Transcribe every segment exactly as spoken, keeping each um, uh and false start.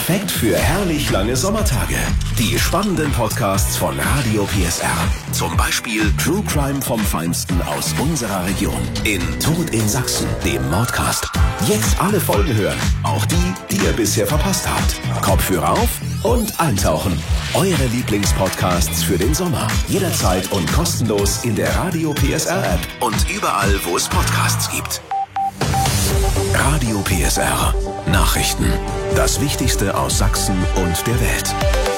Perfekt für herrlich lange Sommertage. Die spannenden Podcasts von Radio P S R. Zum Beispiel True Crime vom Feinsten aus unserer Region. In Tod in Sachsen, dem Mordcast. Jetzt alle Folgen hören. Auch die, die ihr bisher verpasst habt. Kopfhörer auf und eintauchen. Eure Lieblingspodcasts für den Sommer. Jederzeit und kostenlos in der Radio P S R App und überall, wo es Podcasts gibt. Radio P S R. Nachrichten. Das Wichtigste aus Sachsen und der Welt.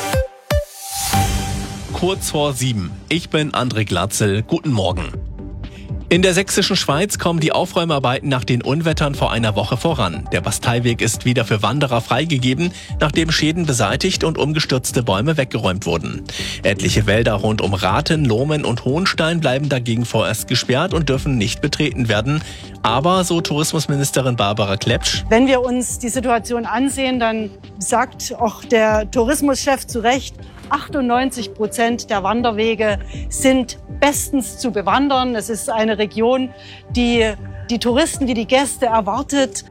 Kurz vor sieben. Ich bin André Glatzel. Guten Morgen. In der sächsischen Schweiz kommen die Aufräumarbeiten nach den Unwettern vor einer Woche voran. Der Basteiweg ist wieder für Wanderer freigegeben, nachdem Schäden beseitigt und umgestürzte Bäume weggeräumt wurden. Etliche Wälder rund um Rathen, Lohmen und Hohenstein bleiben dagegen vorerst gesperrt und dürfen nicht betreten werden. Aber, so Tourismusministerin Barbara Klepsch: Wenn wir uns die Situation ansehen, dann sagt auch der Tourismuschef zu Recht, achtundneunzig Prozent der Wanderwege sind bestens zu bewandern. Es ist eine Region, die die Touristen, die die Gäste erwartet.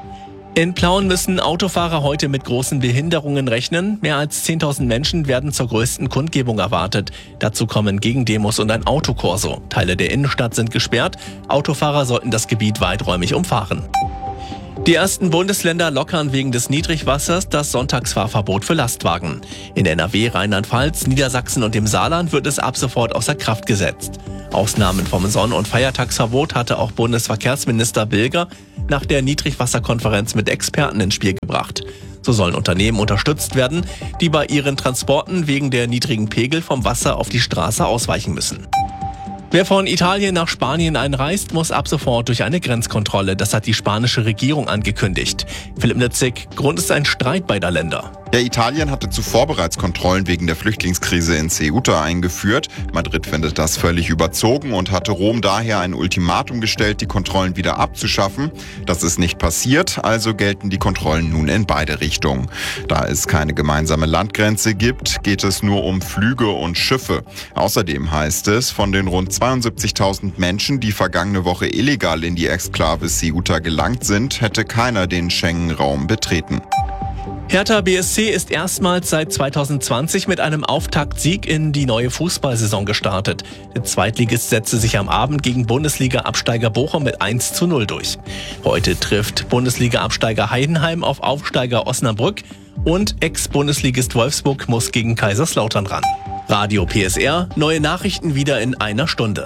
In Plauen müssen Autofahrer heute mit großen Behinderungen rechnen. Mehr als zehntausend Menschen werden zur größten Kundgebung erwartet. Dazu kommen Gegendemos und ein Autokorso. Teile der Innenstadt sind gesperrt. Autofahrer sollten das Gebiet weiträumig umfahren. Die ersten Bundesländer lockern wegen des Niedrigwassers das Sonntagsfahrverbot für Lastwagen. In N R W, Rheinland-Pfalz, Niedersachsen und dem Saarland wird es ab sofort außer Kraft gesetzt. Ausnahmen vom Sonn- und Feiertagsverbot hatte auch Bundesverkehrsminister Bilger nach der Niedrigwasserkonferenz mit Experten ins Spiel gebracht. So sollen Unternehmen unterstützt werden, die bei ihren Transporten wegen der niedrigen Pegel vom Wasser auf die Straße ausweichen müssen. Wer von Italien nach Spanien einreist, muss ab sofort durch eine Grenzkontrolle. Das hat die spanische Regierung angekündigt. Philipp Nitzig: Grund ist ein Streit beider Länder. Ja, Italien hatte zuvor bereits Kontrollen wegen der Flüchtlingskrise in Ceuta eingeführt. Madrid findet das völlig überzogen und hatte Rom daher ein Ultimatum gestellt, die Kontrollen wieder abzuschaffen. Das ist nicht passiert, also gelten die Kontrollen nun in beide Richtungen. Da es keine gemeinsame Landgrenze gibt, geht es nur um Flüge und Schiffe. Außerdem heißt es, von den rund zweiundsiebzigtausend Menschen, die vergangene Woche illegal in die Exklave Ceuta gelangt sind, hätte keiner den Schengen-Raum betreten. Hertha B S C ist erstmals seit zweitausendzwanzig mit einem Auftaktsieg in die neue Fußballsaison gestartet. Der Zweitligist setzte sich am Abend gegen Bundesliga-Absteiger Bochum mit eins zu null durch. Heute trifft Bundesliga-Absteiger Heidenheim auf Aufsteiger Osnabrück und Ex-Bundesligist Wolfsburg muss gegen Kaiserslautern ran. Radio P S R, neue Nachrichten wieder in einer Stunde.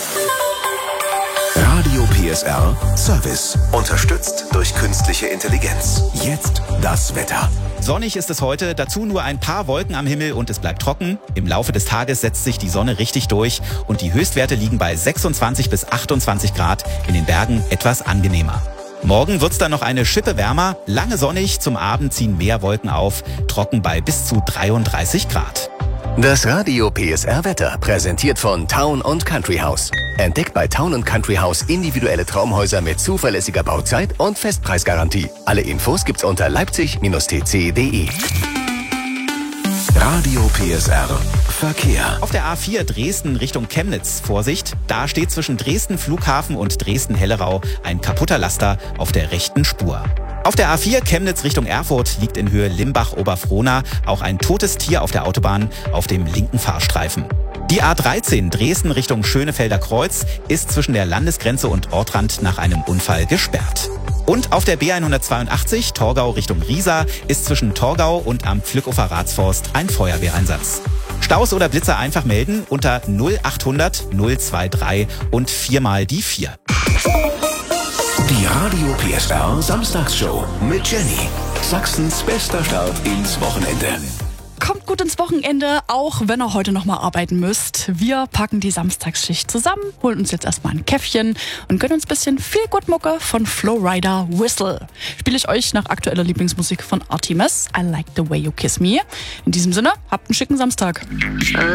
Radio P S R Service. Unterstützt durch künstliche Intelligenz. Jetzt das Wetter. Sonnig ist es heute, dazu nur ein paar Wolken am Himmel und es bleibt trocken. Im Laufe des Tages setzt sich die Sonne richtig durch und die Höchstwerte liegen bei sechsundzwanzig bis achtundzwanzig Grad, in den Bergen etwas angenehmer. Morgen wird's dann noch eine Schippe wärmer, lange sonnig, zum Abend ziehen mehr Wolken auf, trocken bei bis zu dreiunddreißig Grad. Das Radio P S R Wetter, präsentiert von Town und Country House. Entdeckt bei Town und Country House individuelle Traumhäuser mit zuverlässiger Bauzeit und Festpreisgarantie. Alle Infos gibt's unter leipzig Bindestrich t c punkt d e. Radio P S R Verkehr. Auf der A vier Dresden Richtung Chemnitz, Vorsicht, da steht zwischen Dresden Flughafen und Dresden-Hellerau ein kaputter Laster auf der rechten Spur. Auf der A vier Chemnitz Richtung Erfurt liegt in Höhe Limbach-Oberfrohna auch ein totes Tier auf der Autobahn auf dem linken Fahrstreifen. Die A dreizehn Dresden Richtung Schönefelder Kreuz ist zwischen der Landesgrenze und Ortrand nach einem Unfall gesperrt. Und auf der B hundertzweiundachtzig Torgau Richtung Riesa ist zwischen Torgau und am Pflückhofer Ratsforst ein Feuerwehreinsatz. Staus oder Blitzer einfach melden unter null achthundert null dreiundzwanzig und viermal die vier. Die Radio P S R Samstagsshow mit Jenny. Sachsens bester Start ins Wochenende. Kommt gut ins Wochenende, auch wenn ihr heute noch mal arbeiten müsst. Wir packen die Samstagsschicht zusammen, holen uns jetzt erstmal ein Käffchen und gönnen uns ein bisschen Feel-Good-Mucke von Flowrider Whistle. Spiele ich euch nach aktueller Lieblingsmusik von Artemis, I Like the Way You Kiss Me. In diesem Sinne, habt einen schicken Samstag.